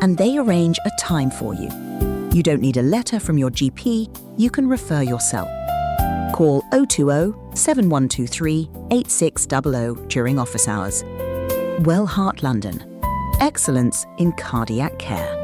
and they arrange a time for you. You don't need a letter from your GP, you can refer yourself. Call 020 7123 8600 during office hours. Wellheart London. Excellence in cardiac care.